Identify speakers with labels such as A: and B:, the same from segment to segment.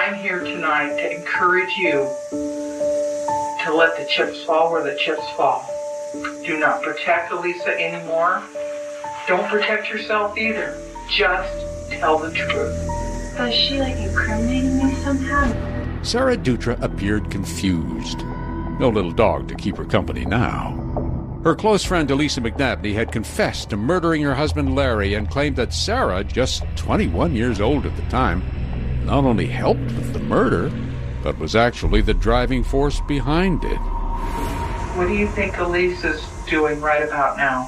A: I'm here tonight to encourage you to let the chips fall where the chips fall. Do not protect Elisa anymore. Don't protect yourself either. Just tell the truth.
B: Was she incriminating me somehow?
C: Sarah Dutra appeared confused. No little dog to keep her company now. Her close friend Elisa McNabney had confessed to murdering her husband Larry and claimed that Sarah, just 21 years old at the time, not only helped with the murder, but was actually the driving force behind it.
A: What do you think Elisa's doing right about now?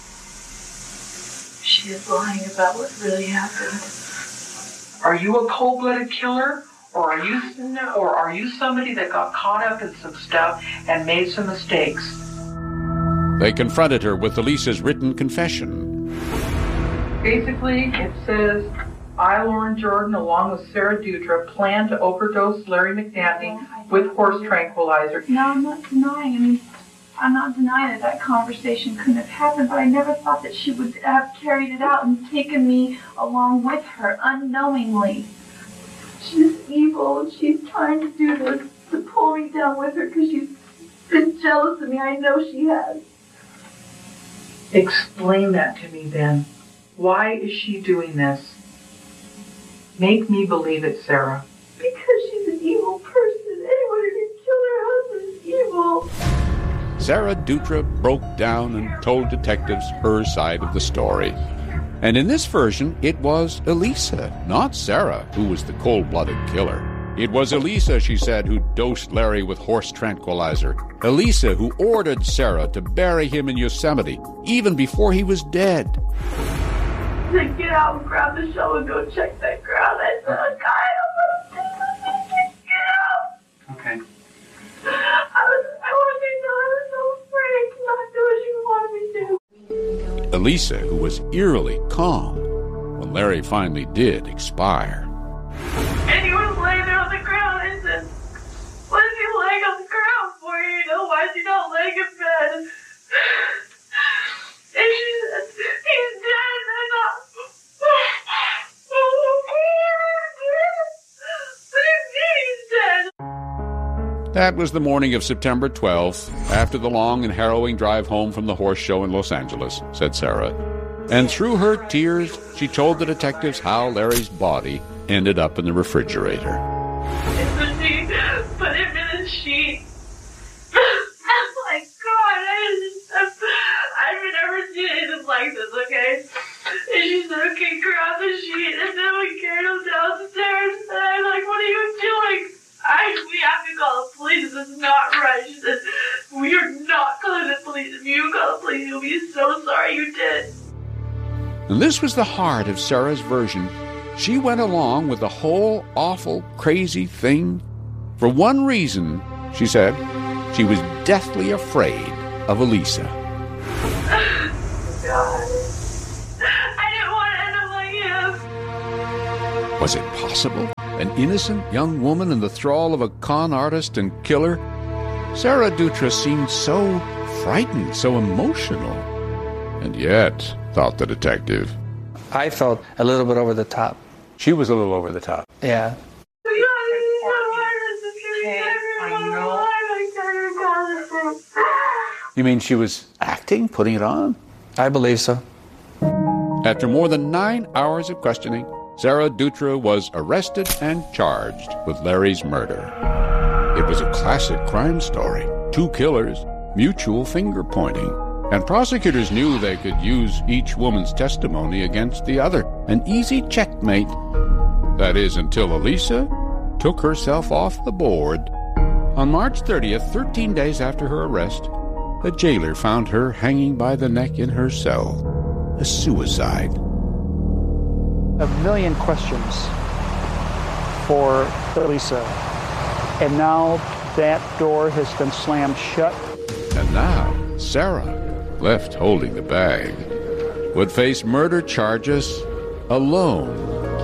B: She is lying about what really happened.
A: Are you a cold-blooded killer? Or are you somebody that got caught up in some stuff and made some mistakes?
C: They confronted her with Elisa's written confession.
A: Basically, it says, I, Lauren Jordan, along with Sarah Dutra, planned to overdose Larry McNabney with horse tranquilizer.
B: No, I'm not denying. I'm not denying that conversation couldn't have happened, but I never thought that she would have carried it out and taken me along with her unknowingly. She's evil, and she's trying to do this to pull me down with her because she's been jealous of me. I know she has.
A: Explain that to me then. Why is she doing this? Make me believe it, Sarah.
B: Because she's an evil person. Anyone who can kill her husband is evil.
C: Sarah Dutra broke down and told detectives her side of the story. And in this version, it was Elisa, not Sarah, who was the cold-blooded killer. It was Elisa, she said, who dosed Larry with horse tranquilizer. Elisa, who ordered Sarah to bury him in Yosemite, even before he was dead.
B: Then get out and grab the shovel and go check that ground. I said, okay, get out.
A: Okay.
B: I was so afraid to not do what she wanted me to.
C: Elisa, who was eerily calm when Larry finally did expire.
B: And he was laying there on the ground. I said, what is he laying on the ground for? Why is he not laying in bed? And she said, he's dead. And I thought,
C: That was the morning of September 12th, after the long and harrowing drive home from the horse show in Los Angeles, said Sarah. And through her tears, she told the detectives how Larry's body ended up in the refrigerator.
B: And so she put him in a sheet. Oh my God, I've never seen anything like this, okay? And she said, okay, grab the sheet. And then we carried him downstairs. And I'm like, what are you doing? We have to call the police. This is not right. She said, we are not calling the police. If you call the police, you'll be so sorry you did.
C: And this was the heart of Sarah's version. She went along with the whole awful, crazy thing for one reason, she said. She was deathly afraid of Elisa.
B: God. I didn't want to end up like him.
C: Was it possible? An innocent young woman in the thrall of a con artist and killer? Sarah Dutra seemed so frightened, so emotional. And yet, thought the detective,
D: I felt a little bit over the top.
E: She was a little over the top.
D: Yeah.
E: You mean she was acting, putting it on?
D: I believe so.
C: After more than 9 hours of questioning, Sarah Dutra was arrested and charged with Larry's murder. It was a classic crime story. Two killers, mutual finger-pointing. And prosecutors knew they could use each woman's testimony against the other. An easy checkmate. That is, until Elisa took herself off the board. On March 30th, 13 days after her arrest, a jailer found her hanging by the neck in her cell. A suicide.
F: A million questions for Elisa. And now that door has been slammed shut.
C: And now, Sarah, left holding the bag, would face murder charges alone.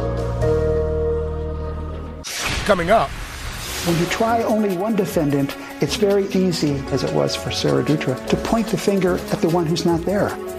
G: Coming up.
F: When you try only one defendant, it's very easy, as it was for Sarah Dutra, to point the finger at the one who's not there.